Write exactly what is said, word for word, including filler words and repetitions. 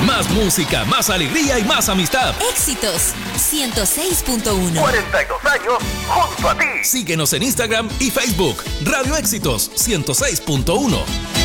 Más música, más alegría y más amistad. Éxitos ciento seis punto uno. cuarenta y dos años junto a ti. Síguenos en Instagram y Facebook. Radio Éxitos ciento seis punto uno.